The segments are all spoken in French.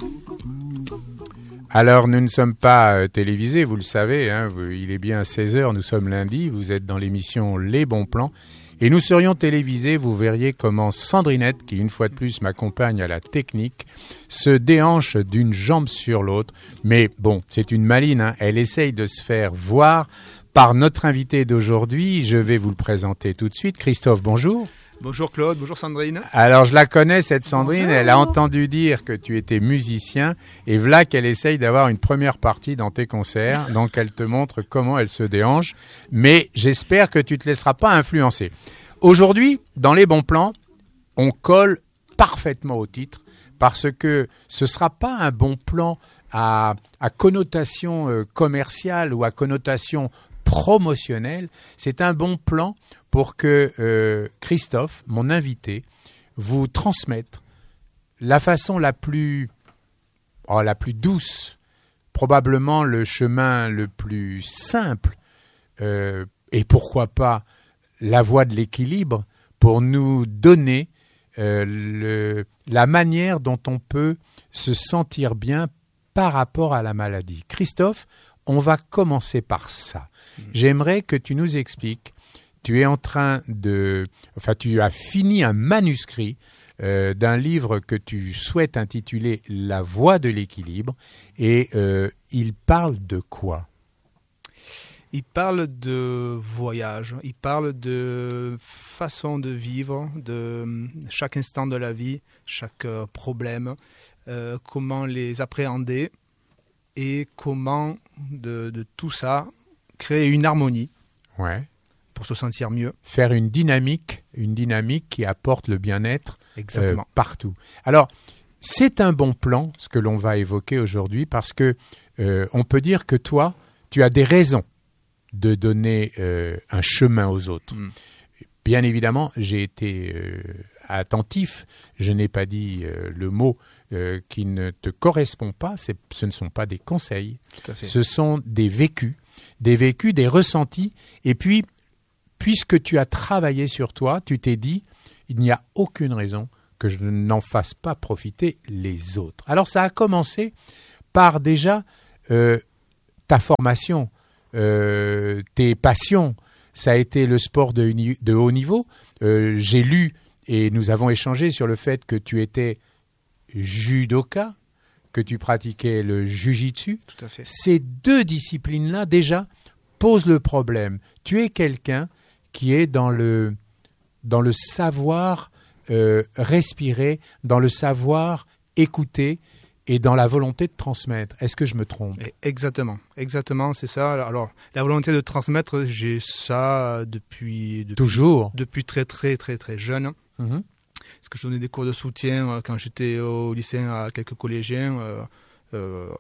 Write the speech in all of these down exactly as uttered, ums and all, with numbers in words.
Alors, nous ne sommes pas euh, télévisés, vous le savez, hein, vous, il est bien seize heures, nous sommes lundi, vous êtes dans l'émission Les Bons Plans, et nous serions télévisés, vous verriez comment Sandrinette, qui une fois de plus m'accompagne à la technique, se déhanche d'une jambe sur l'autre, mais bon, c'est une maline, hein, elle essaye de se faire voir par notre invité d'aujourd'hui, je vais vous le présenter tout de suite. Christophe, bonjour. Bonjour Claude, bonjour Sandrine. Alors je la connais cette Sandrine, bonjour. Elle a entendu dire que tu étais musicien et voilà qu'elle essaye d'avoir une première partie dans tes concerts, donc elle te montre comment elle se déhanche, mais j'espère que tu te laisseras pas influencer. Aujourd'hui, dans Les Bons Plans, on colle parfaitement au titre parce que ce sera pas un bon plan à, à connotation euh, commerciale ou à connotation promotionnelle, c'est un bon plan pour que euh, Christophe, mon invité, vous transmette la façon la plus, oh, la plus douce, probablement le chemin le plus simple, euh, et pourquoi pas la voie de l'équilibre, pour nous donner euh, le, la manière dont on peut se sentir bien par rapport à la maladie. Christophe, on va commencer par ça. Mmh. J'aimerais que tu nous expliques. Tu es en train de, enfin, tu as fini un manuscrit euh, d'un livre que tu souhaites intituler La Voie de l'équilibre, et euh, il parle de quoi ? Il parle de voyage, il parle de façon de vivre, de chaque instant de la vie, chaque euh, problème, euh, comment les appréhender et comment de, de tout ça créer une harmonie. Ouais. Pour se sentir mieux. Faire une dynamique, une dynamique qui apporte le bien-être Exactement. Euh, partout. Alors, c'est un bon plan, ce que l'on va évoquer aujourd'hui, parce que euh, on peut dire que toi, tu as des raisons de donner euh, un chemin aux autres. Mm. Bien évidemment, j'ai été euh, attentif. Je n'ai pas dit euh, le mot euh, qui ne te correspond pas. C'est, ce ne sont pas des conseils. Tout à fait. Ce sont des vécus, des vécus, des ressentis. Et puis, puisque tu as travaillé sur toi, tu t'es dit, il n'y a aucune raison que je n'en fasse pas profiter les autres. Alors ça a commencé par déjà euh, ta formation, euh, tes passions. Ça a été le sport de, de haut niveau. Euh, j'ai lu et nous avons échangé sur le fait que tu étais judoka, que tu pratiquais le jujitsu. Tout à fait. Ces deux disciplines-là, déjà, posent le problème. Tu es quelqu'un qui est dans le, dans le savoir euh, respirer, dans le savoir écouter et dans la volonté de transmettre. Est-ce que je me trompe ? Exactement, exactement, c'est ça. Alors, la volonté de transmettre, j'ai ça depuis... depuis Toujours ? Depuis très, très, très, très jeune. Mm-hmm. Parce que je donnais des cours de soutien quand j'étais au lycée à quelques collégiens, euh, euh,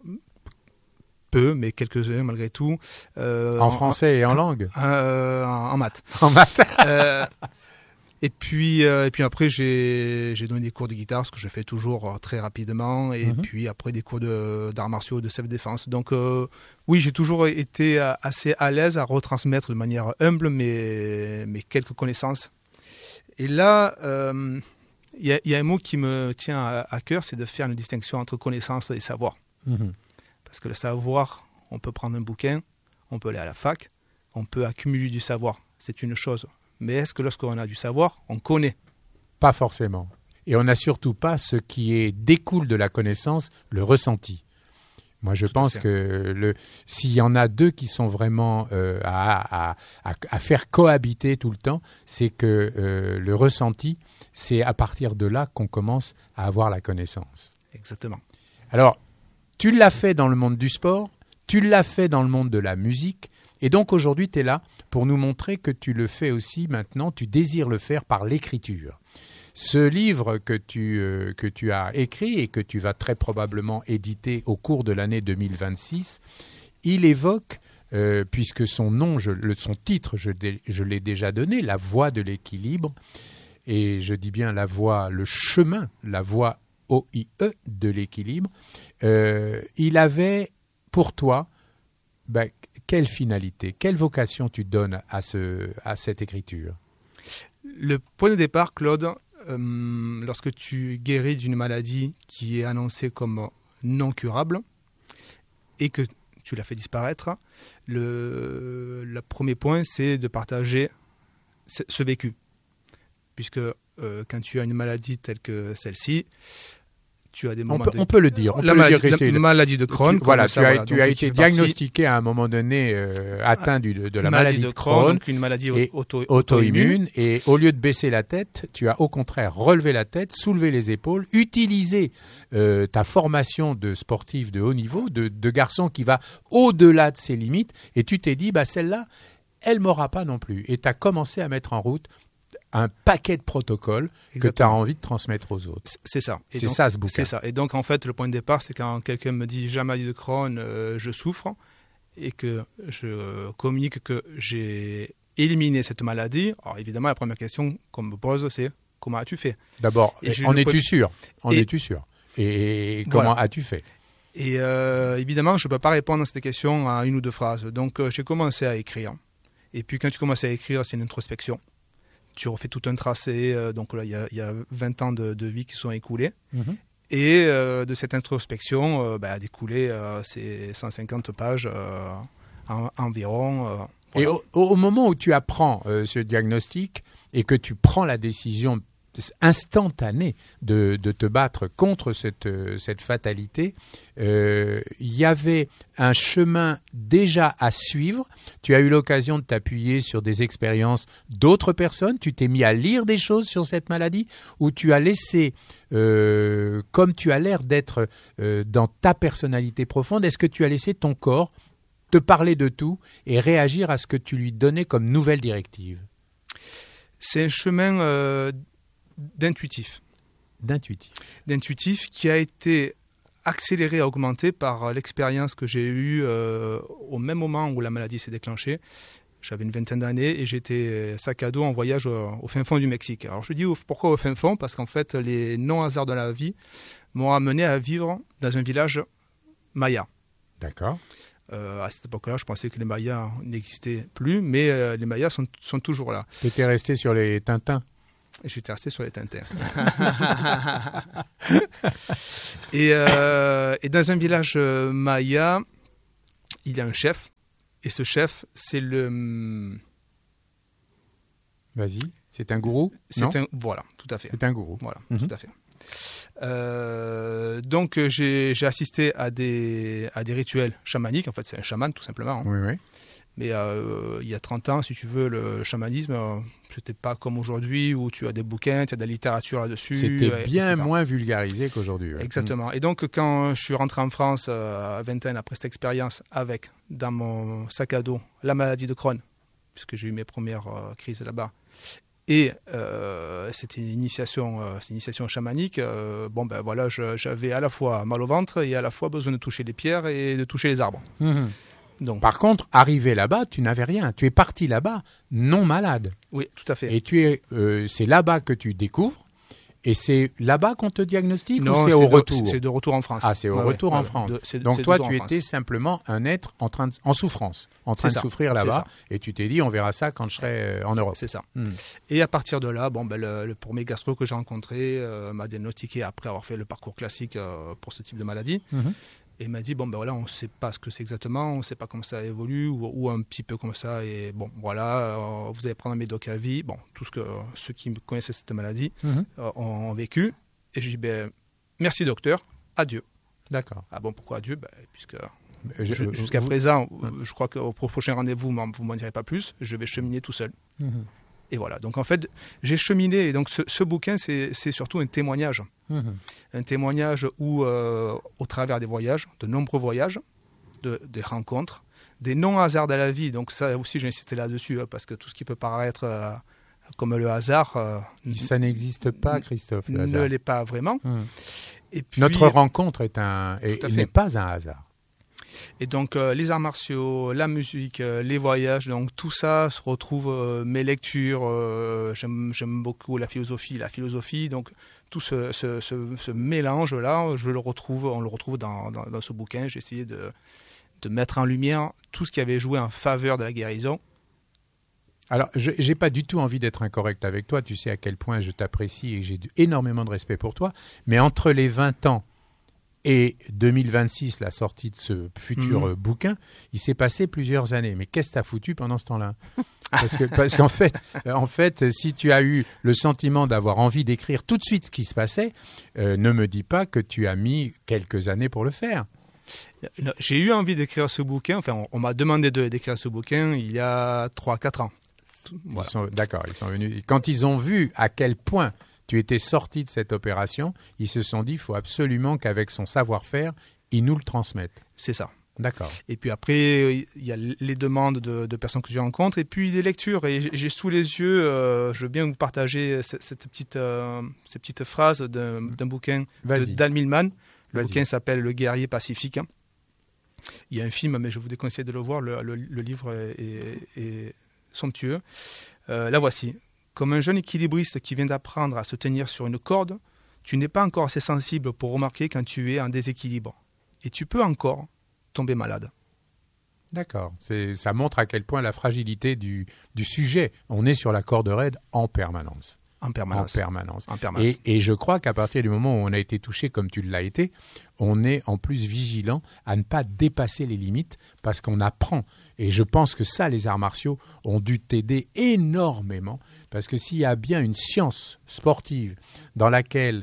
peu, mais quelques-uns malgré tout. Euh, en français en, et en langue euh, en, en maths. En maths. euh, et, puis, euh, et puis après, j'ai, j'ai donné des cours de guitare, ce que je fais toujours euh, très rapidement. Et mm-hmm. puis après, des cours de, d'arts martiaux, de self-défense. Donc euh, oui, j'ai toujours été assez à l'aise à retransmettre de manière humble mes, mes quelques connaissances. Et là, il euh, y, y a un mot qui me tient à, à cœur, c'est de faire une distinction entre connaissance et savoir. Mm-hmm. Parce que le savoir, on peut prendre un bouquin, on peut aller à la fac, on peut accumuler du savoir. C'est une chose. Mais est-ce que lorsqu'on a du savoir, on connaît ? Pas forcément. Et on n'a surtout pas ce qui est, découle de la connaissance, le ressenti. Moi, je Tout pense que le, s'il y en a deux qui sont vraiment euh, à, à, à, à faire cohabiter tout le temps, c'est que euh, le ressenti, c'est à partir de là qu'on commence à avoir la connaissance. Exactement. Alors, tu l'as fait dans le monde du sport, tu l'as fait dans le monde de la musique, et donc aujourd'hui, tu es là pour nous montrer que tu le fais aussi maintenant, tu désires le faire par l'écriture. Ce livre que tu, euh, que tu as écrit et que tu vas très probablement éditer au cours de l'année deux mille vingt-six, il évoque, euh, puisque son nom, je, le, son titre, je, je l'ai déjà donné, La Voie de l'équilibre, et je dis bien la voie, le chemin, la voie O I E de l'équilibre, euh, il avait pour toi, ben, quelle finalité, quelle vocation tu donnes à, ce, à cette écriture ? Le point de départ, Claude, euh, lorsque tu guéris d'une maladie qui est annoncée comme non curable et que tu l'as fait disparaître, le, le premier point, c'est de partager ce, ce vécu. Puisque euh, quand tu as une maladie telle que celle-ci, tu as des moments... On peut, de... on peut le dire. On la, peut maladie, le dire, Christine. la maladie de Crohn. Tu, voilà, ça, tu as, voilà. tu Donc, as été diagnostiqué partie... à un moment donné euh, atteint du, de, de la maladie maladie de de Crohn, Crohn, donc une maladie et auto, auto-immune. auto-immune. Et au lieu de baisser la tête, tu as au contraire relevé la tête, soulevé les épaules, utilisé euh, ta formation de sportif de haut niveau, de, de garçon qui va au-delà de ses limites, et tu t'es dit, bah, celle-là, elle m'aura pas non plus. Et tu as commencé à mettre en route un paquet de protocoles Exactement. Que tu as envie de transmettre aux autres. C'est ça. Et c'est donc, ça ce bouquin. C'est ça. Et donc en fait, le point de départ, c'est quand quelqu'un me dit j'ai la maladie de Crohn, euh, je souffre, et que je communique que j'ai éliminé cette maladie. Alors évidemment, la première question qu'on me pose, c'est comment as-tu fait ? D'abord, en es-tu point... sûr ? En et... es-tu sûr ? Et comment voilà. as-tu fait ? Et euh, évidemment, je ne peux pas répondre à cette question en une ou deux phrases. Donc euh, j'ai commencé à écrire. Et puis quand tu commences à écrire, c'est une introspection. Tu refais tout un tracé, euh, donc là il y, y a vingt ans de, de vie qui sont écoulés. Mm-hmm. Et euh, de cette introspection euh, bah, a découlé euh, ces cent cinquante pages euh, en, environ. Euh, voilà. Et au, au moment où tu apprends euh, ce diagnostic et que tu prends la décision instantanée de, de te battre contre cette, cette fatalité, euh, il y avait un chemin déjà à suivre. Tu as eu l'occasion de t'appuyer sur des expériences d'autres personnes. Tu t'es mis à lire des choses sur cette maladie ou tu as laissé, euh, comme tu as l'air d'être euh, dans ta personnalité profonde, est-ce que tu as laissé ton corps te parler de tout et réagir à ce que tu lui donnais comme nouvelle directive ? C'est un chemin... Euh... d'intuitif. D'intuitif. D'intuitif qui a été accéléré, augmenté par l'expérience que j'ai eue euh, au même moment où la maladie s'est déclenchée. J'avais une vingtaine d'années et j'étais sac à dos en voyage au, au fin fond du Mexique. Alors je dis pourquoi au fin fond ? Parce qu'en fait, les non-hasards de la vie m'ont amené à vivre dans un village maya. D'accord. Euh, à cette époque-là, je pensais que les Mayas n'existaient plus, mais euh, les Mayas sont, sont toujours là. Tu étais resté sur les Tintins ? Et j'étais resté sur les Tintins. et, euh, et dans un village maya, il y a un chef. Et ce chef, c'est le... Vas-y, c'est un gourou ? C'est non un... Voilà, tout à fait. C'est un gourou. Voilà, mm-hmm. tout à fait. Euh, donc j'ai, j'ai assisté à des, à des rituels chamaniques. En fait, c'est un chaman, tout simplement. Hein. Oui, oui. Mais euh, il y a trente ans, si tu veux, le chamanisme, euh, c'était pas comme aujourd'hui où tu as des bouquins, tu as de la littérature là-dessus. C'était euh, bien et cetera. moins vulgarisé qu'aujourd'hui. Ouais. Exactement. Et donc, quand je suis rentré en France euh, à vingtaine après cette expérience, avec dans mon sac à dos la maladie de Crohn, puisque j'ai eu mes premières euh, crises là-bas, et euh, c'était une initiation, euh, c'est une initiation chamanique. Euh, bon ben voilà, je, j'avais à la fois mal au ventre et à la fois besoin de toucher les pierres et de toucher les arbres. Mmh. Donc. Par contre, arrivé là-bas, tu n'avais rien. Tu es parti là-bas non malade. Oui, tout à fait. Et tu es, euh, c'est là-bas que tu découvres. Et c'est là-bas qu'on te diagnostique non, ou c'est, c'est au de, retour c'est de retour en France. Ah, c'est au ouais, retour ouais, en ouais, France. De, c'est, Donc c'est toi, tu étais France. simplement un être en, train de, en souffrance, en train c'est de ça, souffrir là-bas. Et tu t'es dit, on verra ça quand je serai en c'est, Europe. C'est ça. Hmm. Et à partir de là, bon, ben, le, le premier gastro que j'ai rencontré euh, m'a diagnostiqué après avoir fait le parcours classique euh, pour ce type de maladie. Mm-hmm. Et il m'a dit, bon, ben voilà, on ne sait pas ce que c'est exactement, on ne sait pas comment ça évolue, ou, ou un petit peu comme ça. Et bon, voilà, euh, vous allez prendre un médoc à vie. Bon, tout ce que ceux qui connaissaient cette maladie mm-hmm. euh, ont, ont vécu. Et je dis, ben, merci docteur, adieu. D'accord. Ah bon, pourquoi adieu ? Ben, puisque je, je, jusqu'à vous... présent, mmh. je crois qu'au prochain rendez-vous, vous ne m'en direz pas plus, je vais cheminer tout seul. Mmh. Et voilà, donc en fait, j'ai cheminé. Et donc ce, ce bouquin, c'est, c'est surtout un témoignage. Mmh. Un témoignage où, euh, au travers des voyages, de nombreux voyages, de, des rencontres, des non-hasards de la vie. Donc ça aussi, j'ai insisté là-dessus, hein, parce que tout ce qui peut paraître... Euh, comme le hasard... Euh, ça n'existe pas, Christophe, le hasard. Ne l'est pas vraiment. Hum. Et puis, notre rencontre est un, est, n'est pas un hasard. Et donc, euh, les arts martiaux, la musique, euh, les voyages, donc tout ça se retrouve, euh, mes lectures, euh, j'aime, j'aime beaucoup la philosophie, la philosophie, donc tout ce, ce, ce, ce mélange-là, je le retrouve, on le retrouve dans, dans, dans ce bouquin. J'ai essayé de, de mettre en lumière tout ce qui avait joué en faveur de la guérison. Alors, je n'ai pas du tout envie d'être incorrect avec toi. Tu sais à quel point je t'apprécie et j'ai énormément de respect pour toi. Mais entre les vingt ans et deux mille vingt-six, la sortie de ce futur Mmh. bouquin, il s'est passé plusieurs années. Mais qu'est-ce que tu as foutu pendant ce temps-là ? Parce que, parce qu'en fait, en fait, si tu as eu le sentiment d'avoir envie d'écrire tout de suite ce qui se passait, euh, ne me dis pas que tu as mis quelques années pour le faire. J'ai eu envie d'écrire ce bouquin, enfin on, on m'a demandé de, d'écrire ce bouquin il y a trois à quatre ans. Voilà. Ils sont, d'accord, ils sont venus. Quand ils ont vu à quel point tu étais sorti de cette opération, ils se sont dit qu'il faut absolument qu'avec son savoir-faire, ils nous le transmettent. C'est ça. D'accord. Et puis après, il y a les demandes de, de personnes que je rencontre et puis des lectures. Et j'ai, j'ai sous les yeux, euh, je veux bien vous partager cette, cette petite, euh, cette petite phrase d'un, d'un bouquin Vas-y. de Dan Millman. Le Vas-y. bouquin s'appelle Le guerrier pacifique. Il y a un film, mais je vous déconseille de le voir. Le, le, le livre est, est, est somptueux. Euh, la voici. Comme un jeune équilibriste qui vient d'apprendre à se tenir sur une corde, tu n'es pas encore assez sensible pour remarquer quand tu es en déséquilibre. Et tu peux encore tomber malade. D'accord. C'est, ça montre à quel point la fragilité du, du sujet. On est sur la corde raide en permanence. En permanence. En permanence. En permanence. Et, et je crois qu'à partir du moment où on a été touché comme tu l'as été, on est en plus vigilant à ne pas dépasser les limites parce qu'on apprend. Et je pense que ça, les arts martiaux ont dû t'aider énormément parce que s'il y a bien une science sportive dans laquelle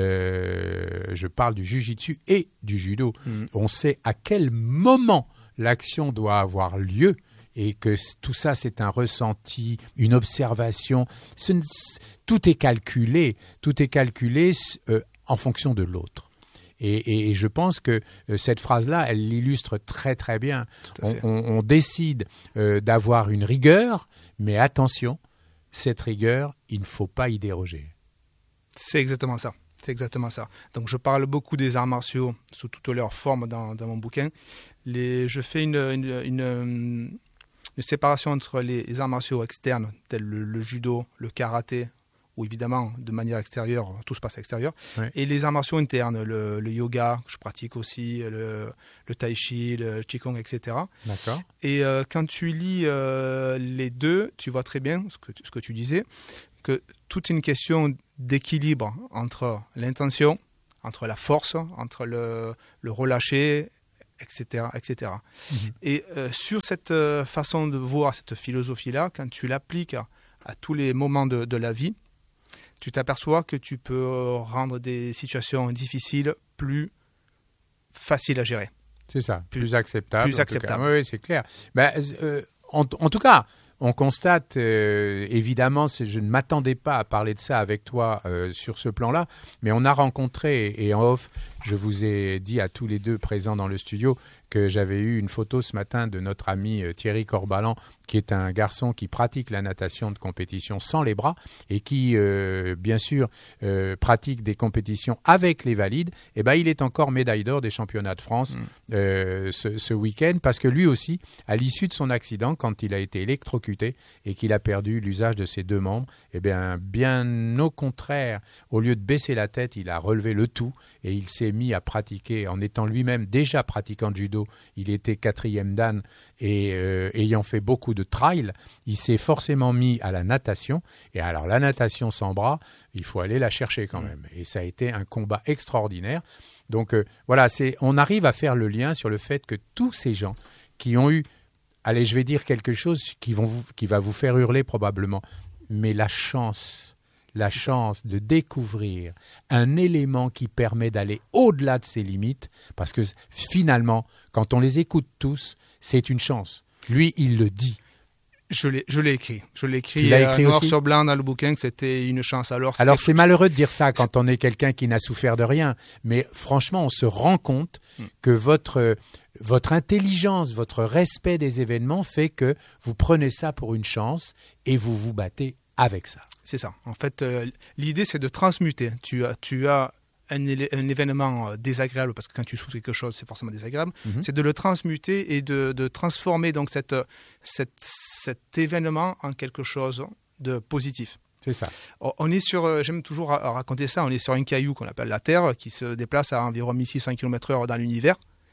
euh, je parle du jiu-jitsu et du judo, mmh. on sait à quel moment l'action doit avoir lieu. Et que tout ça, c'est un ressenti, une observation. Ce, tout est calculé, tout est calculé euh, en fonction de l'autre. Et, et, et je pense que euh, cette phrase-là, elle l'illustre très très bien. On, on, on décide euh, d'avoir une rigueur, mais attention, cette rigueur, il ne faut pas y déroger. C'est exactement ça. C'est exactement ça. Donc je parle beaucoup des arts martiaux sous toutes leurs formes dans, dans mon bouquin. Les, je fais une... une, une une séparation entre les arts martiaux externes, tels le, le judo, le karaté, où évidemment, de manière extérieure, tout se passe à l'extérieur, ouais. Et les arts martiaux internes, le, le yoga, que je pratique aussi, le, le tai chi, le qigong, et cetera. D'accord. Et euh, quand tu lis euh, les deux, tu vois très bien ce que, ce que tu disais, que toute une question d'équilibre entre l'intention, entre la force, entre le, le relâcher, et cetera, et cetera. Mmh. Et euh, sur cette euh, façon de voir, cette philosophie-là, quand tu l'appliques à, à tous les moments de, de la vie, tu t'aperçois que tu peux rendre des situations difficiles plus faciles à gérer. C'est ça, plus, plus acceptable. Plus acceptable. Oui, c'est clair. Ben, euh, en, en tout cas, on constate, euh, évidemment, je ne m'attendais pas à parler de ça avec toi euh, sur ce plan-là, mais on a rencontré, et en off, je vous ai dit à tous les deux présents dans le studio que j'avais eu une photo ce matin de notre ami euh, Thierry Corbalan, qui est un garçon qui pratique la natation de compétition sans les bras et qui, euh, bien sûr, euh, pratique des compétitions avec les valides. Et ben, il est encore médaille d'or des championnats de France mmh. euh, ce, ce week-end parce que lui aussi, à l'issue de son accident, quand il a été électrocuté et qu'il a perdu l'usage de ses deux membres, eh bien, bien au contraire, au lieu de baisser la tête, il a relevé le tout et il s'est mis à pratiquer en étant lui-même déjà pratiquant de judo. Il était quatrième dan et euh, ayant fait beaucoup de trail, il s'est forcément mis à la natation. Et alors la natation sans bras, il faut aller la chercher quand même. Et ça a été un combat extraordinaire. Donc euh, voilà, c'est, on arrive à faire le lien sur le fait que tous ces gens qui ont eu, allez, je vais dire quelque chose qui, vont vous, qui va vous faire hurler probablement, mais la chance, la chance de découvrir un élément qui permet d'aller au-delà de ses limites, parce que finalement, quand on les écoute tous, c'est une chance. Lui, il le dit. Je l'ai, je l'ai écrit. Je l'ai écrit, euh, écrit noir sur blanc dans le bouquin que c'était une chance. Alors, c'est, Alors c'est malheureux de dire ça quand on est quelqu'un qui n'a souffert de rien, mais franchement, on se rend compte hmm. que votre, votre intelligence, votre respect des événements fait que vous prenez ça pour une chance et vous vous battez avec ça. C'est ça. En fait, euh, l'idée, c'est de transmuter. Tu as, tu as un, élé- un événement désagréable, parce que quand tu souffres quelque chose, c'est forcément désagréable. Mm-hmm. C'est de le transmuter et de, de transformer donc cette, cette, cet événement en quelque chose de positif. C'est ça. On est sur, j'aime toujours raconter ça, on est sur un caillou qu'on appelle la Terre, qui se déplace à environ mille six cents kilomètres heure dans l'univers.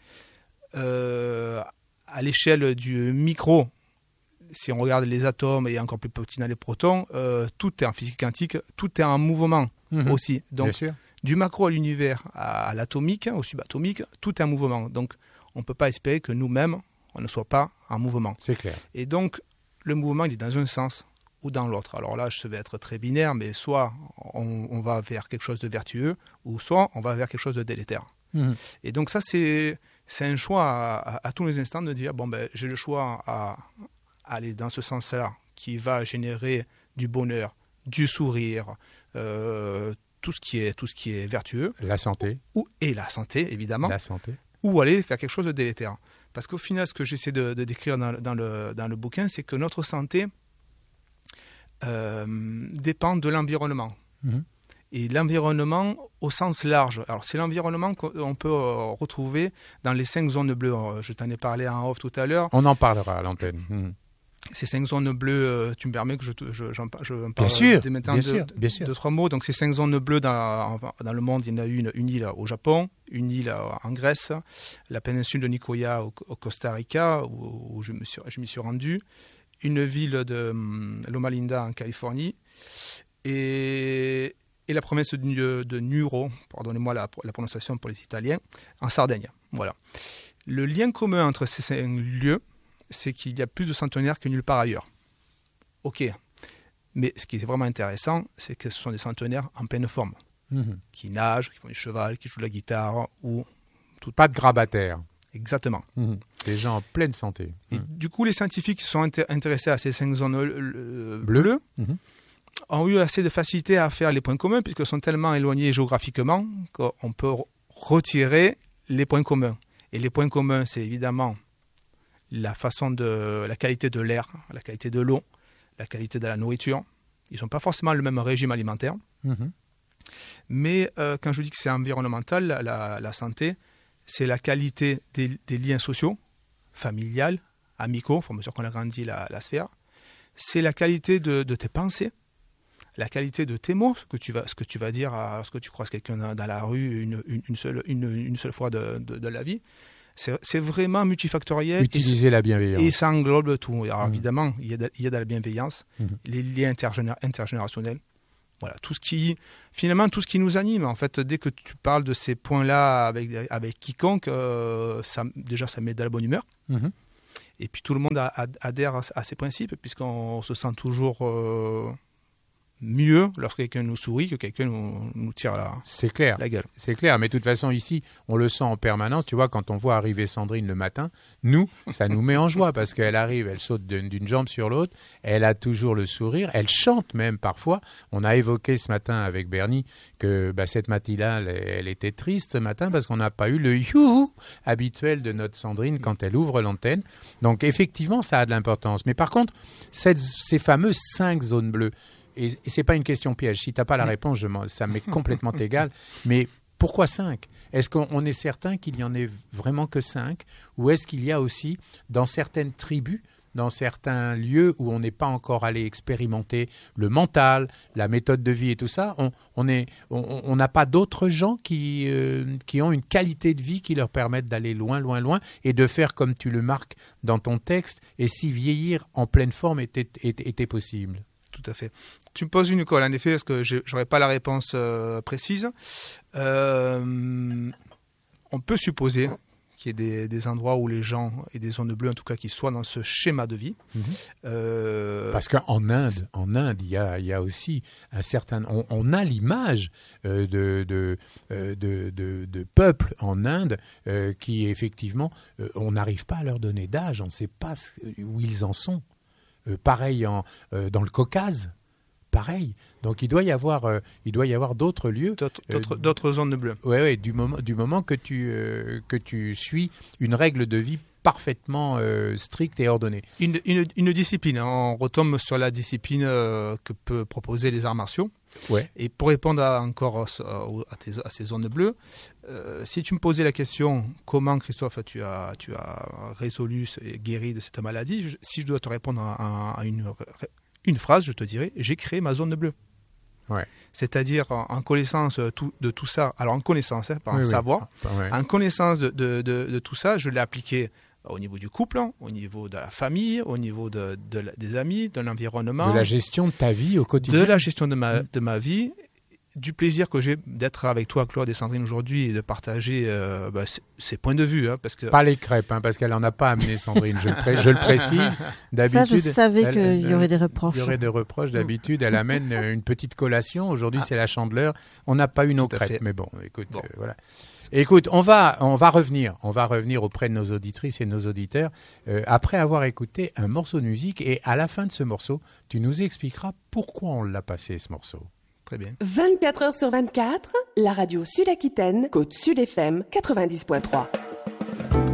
Euh, à l'échelle du micro, si on regarde les atomes et encore plus petits dans les protons, euh, tout est en physique quantique, tout est en mouvement mmh. aussi. Donc, Du macro à l'univers, à, à l'atomique, au subatomique, tout est en mouvement. Donc, on ne peut pas espérer que nous-mêmes, on ne soit pas en mouvement. C'est clair. Et donc, le mouvement, il est dans un sens ou dans l'autre. Alors là, je vais être très binaire, mais soit on, on va vers quelque chose de vertueux, ou soit on va vers quelque chose de délétère. Mmh. Et donc ça, c'est, c'est un choix à, à, à tous les instants de dire, bon, ben, j'ai le choix à, à aller dans ce sens-là, qui va générer du bonheur, du sourire, euh, tout ce qui est, tout ce qui est vertueux. La santé. Ou, et la santé, évidemment. La santé. Ou aller faire quelque chose de délétère. Parce qu'au final, ce que j'essaie de, de décrire dans, dans, le, dans le bouquin, c'est que notre santé euh, dépend de l'environnement. Mmh. Et l'environnement au sens large. Alors, c'est l'environnement qu'on peut euh, retrouver dans les cinq zones bleues. Je t'en ai parlé en off tout à l'heure. On en parlera à l'antenne. Mmh. Ces cinq zones bleues, euh, tu me permets que je, je, j'en, je en parle bien sûr, dès maintenant bien de, sûr, bien sûr. de trois mots. Donc, ces cinq zones bleues dans, dans le monde, il y en a une, une île au Japon, une île en Grèce, la péninsule de Nicoya au, au Costa Rica, où, où je, me suis, je m'y suis rendu, une ville de um, Loma Linda en Californie, et, et la province de, de Nuoro, pardonnez-moi la, la prononciation pour les Italiens, en Sardaigne. Voilà. Le lien commun entre ces cinq lieux, c'est qu'il y a plus de centenaires que nulle part ailleurs. Ok. Mais ce qui est vraiment intéressant, c'est que ce sont des centenaires en pleine forme. Mmh. Qui nagent, qui font du cheval, qui jouent de la guitare ou... Tout... Pas de grabataire. Exactement. Mmh. Des gens en pleine santé. Et mmh. du coup, les scientifiques qui sont inté- intéressés à ces cinq zones euh, bleues, bleues mmh. ont eu assez de facilité à faire les points communs puisqu'ils sont tellement éloignés géographiquement qu'on peut retirer les points communs. Et les points communs, c'est évidemment... la façon de la qualité de l'air, la qualité de l'eau, la qualité de la nourriture. Ils n'ont pas forcément le même régime alimentaire. Mmh. Mais euh, quand je dis que c'est environnemental, la, la, la santé, c'est la qualité des, des liens sociaux, familiales, amicaux, à mesure qu'on agrandit la, la sphère. C'est la qualité de, de tes pensées, la qualité de tes mots, ce que tu vas, ce que tu vas dire lorsque tu croises quelqu'un dans, dans la rue une, une, une, seule, une, une seule fois de, de, de la vie. C'est, c'est vraiment multifactoriel. Utiliser et la bienveillance. Et ça englobe tout. Alors mmh. évidemment, il y, a de, il y a de la bienveillance, mmh. les liens intergéné- intergénérationnels. Voilà, tout ce qui, finalement, tout ce qui nous anime. En fait, dès que tu parles de ces points-là avec, avec quiconque, euh, ça, déjà, ça met de la bonne humeur. Mmh. Et puis tout le monde a, a, adhère à, à ces principes, puisqu'on se sent toujours... Euh, mieux lorsque quelqu'un nous sourit que quelqu'un nous, nous tire la, c'est clair, la gueule. C'est clair, mais de toute façon ici, on le sent en permanence. Tu vois, quand on voit arriver Sandrine le matin, nous, ça nous met en joie parce qu'elle arrive, elle saute d'une, d'une jambe sur l'autre, elle a toujours le sourire, elle chante même parfois. On a évoqué ce matin avec Bernie que bah, cette matinale, elle, elle était triste ce matin parce qu'on n'a pas eu le youhou habituel de notre Sandrine quand elle ouvre l'antenne. Donc effectivement, ça a de l'importance. Mais par contre, cette, ces fameuses cinq zones bleues, et, et ce n'est pas une question piège. Si tu n'as pas la réponse, je ça m'est complètement égal. Mais pourquoi cinq ? Est-ce qu'on est certain qu'il n'y en ait vraiment que cinq ? Ou est-ce qu'il y a aussi, dans certaines tribus, dans certains lieux où on n'est pas encore allé expérimenter le mental, la méthode de vie et tout ça, on on est, on, on n'a pas d'autres gens qui, euh, qui ont une qualité de vie qui leur permettent d'aller loin, loin, loin et de faire comme tu le marques dans ton texte, et si vieillir en pleine forme était, était, était possible. Tout à fait. Tu me poses une colle, en effet, parce que je n'aurais pas la réponse euh, précise. Euh, on peut supposer qu'il y ait des, des endroits où les gens, et des zones bleues en tout cas, qui soient dans ce schéma de vie. Mmh. Euh, Parce qu'en Inde, en Inde, il y a, il y a aussi un certain... On, on a l'image euh, de, de, euh, de, de, de peuples en Inde euh, qui, effectivement, euh, on n'arrive pas à leur donner d'âge, on ne sait pas où ils en sont. Euh, pareil en, euh, dans le Caucase, pareil. Donc il doit y avoir, euh, il doit y avoir d'autres lieux, d'autres, euh, d'autres, d'autres zones de bleu. Oui, ouais, du moment, du moment que tu euh, que tu suis une règle de vie parfaitement euh, stricte et ordonnée. Une, une, une discipline. On retombe sur la discipline euh, que peut proposer les arts martiaux. Ouais. Et pour répondre à, encore à, à, tes, à ces zones bleues, euh, si tu me posais la question comment, Christophe, tu as, tu as résolu et guéri de cette maladie, je, si je dois te répondre à, à une, une phrase, je te dirais j'ai créé ma zone bleue. Ouais. C'est-à-dire en, en connaissance tout, de tout ça, alors en connaissance, hein, pas en oui, savoir, oui. Ouais. En connaissance de, de, de, de tout ça, je l'ai appliqué au niveau du couple, au niveau de la famille, au niveau de, de, des amis, de l'environnement. De la gestion de ta vie au quotidien. De la gestion de ma, de ma vie, du plaisir que j'ai d'être avec toi, Claude et Sandrine, aujourd'hui et de partager euh, bah, c- ces points de vue. Hein, parce que... Pas les crêpes, hein, parce qu'elle en a pas amené, Sandrine. Je le, pré- je le précise. D'habitude, Ça, je savais elle- qu'il elle- y aurait des reproches. Il y aurait des reproches. D'habitude, elle amène euh, une petite collation. Aujourd'hui, c'est la Chandeleur. On n'a pas eu nos Tout à crêpes, fait. mais bon, écoute, Bon. euh, voilà. Écoute, on va, on va revenir, on va revenir auprès de nos auditrices et nos auditeurs euh, après avoir écouté un morceau de musique. Et à la fin de ce morceau, tu nous expliqueras pourquoi on l'a passé, ce morceau. Très bien. vingt-quatre heures sur vingt-quatre, la radio Sud-Aquitaine, Côte Sud F M quatre-vingt-dix point trois.